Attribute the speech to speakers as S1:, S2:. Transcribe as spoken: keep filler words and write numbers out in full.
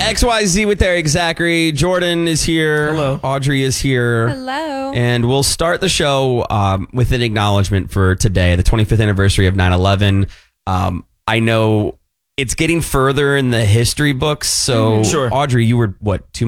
S1: X Y Z with Eric Zachary. Jordan is here.
S2: Hello.
S1: Audrey is here.
S3: Hello.
S1: And we'll start the show um, with an acknowledgement for today, the twenty-fifth anniversary of nine eleven. Um, I know it's getting further in the history books. So,
S2: Sure.
S1: Audrey, you were, what, two